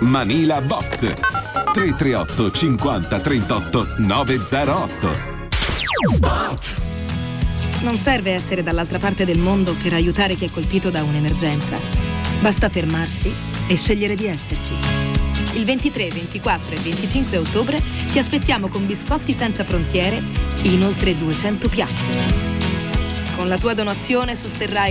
Manila Box 338 50 38 908. Non serve essere dall'altra parte del mondo per aiutare chi è colpito da un'emergenza. Basta fermarsi e scegliere di esserci. Il 23, 24 e 25 ottobre ti aspettiamo con Biscotti Senza Frontiere in oltre 200 piazze. Con la tua donazione sosterrai